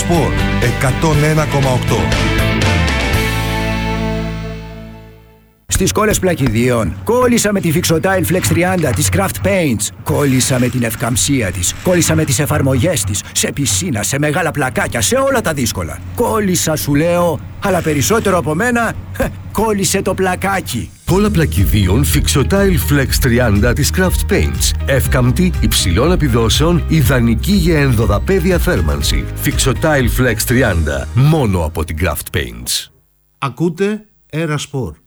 Ερασπορ 101,8. Στις κόλλες πλακιδίων, κόλλησα με τη Fixotile Flex 30 της Craft Paints. Κόλλησα με την ευκαμψία της. Κόλλησα με τις εφαρμογές της. Σε πισίνα, σε μεγάλα πλακάκια, σε όλα τα δύσκολα. Κόλλησα, σου λέω, αλλά περισσότερο από μένα, κόλλησε το πλακάκι. Κόλλα πλακιδίων Fixotile Flex 30 της Craft Paints. Εύκαμπτη, υψηλών επιδόσεων, ιδανική για ενδοδαπέδια θέρμανση. Fixotile Flex 30, μόνο από την Craft Paints. Ακούτε Ερασπορ.